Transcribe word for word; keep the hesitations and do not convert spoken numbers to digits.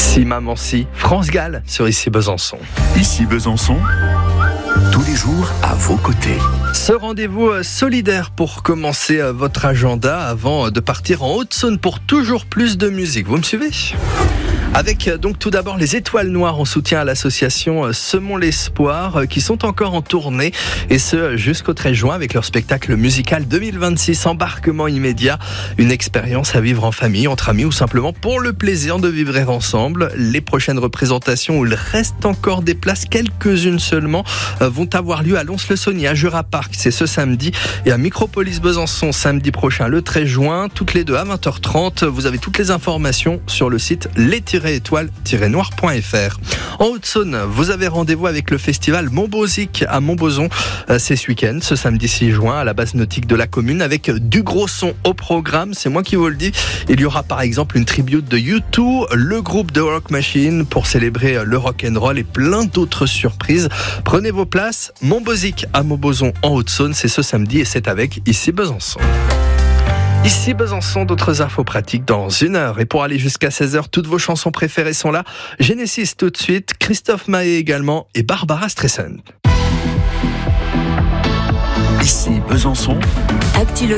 Si maman si, France Gall sur Ici Besançon. Ici Besançon, tous les jours à vos côtés. Ce rendez-vous solidaire pour commencer votre agenda avant de partir en Haute-Saône pour toujours plus de musique. Vous me suivez ? Avec donc tout d'abord les Étoiles Noires en soutien à l'association Semons l'Espoir qui sont encore en tournée et ce jusqu'au treize juin avec leur spectacle musical deux mille vingt-six Embarquement immédiat, une expérience à vivre en famille, entre amis ou simplement pour le plaisir de vivre ensemble. Les prochaines représentations où il reste encore des places, quelques-unes seulement, vont avoir lieu à Lons-le-Saunier, à Jura Park, c'est ce samedi, et à Micropolis Besançon samedi prochain le treize juin, toutes les deux à vingt heures trente. Vous avez toutes les informations sur le site les étoile tiret noir point f r. En Haute-Saône, vous avez rendez-vous avec le festival Montbosic à Montbozon. C'est ce week-end, ce samedi six juin, à la base nautique de la commune, avec du gros son au programme. C'est moi qui vous le dis. Il y aura par exemple une tribute de U deux, le groupe de Rock Machine, pour célébrer le rock'n'roll et plein d'autres surprises. Prenez vos places. Montbosic à Montbozon en Haute-Saône, c'est ce samedi et c'est avec Ici Besançon. Ici Besançon, d'autres infos pratiques dans une heure. Et pour aller jusqu'à seize heures, toutes vos chansons préférées sont là. Genesis tout de suite, Christophe Maé également et Barbara Streisand. Ici Besançon. Actu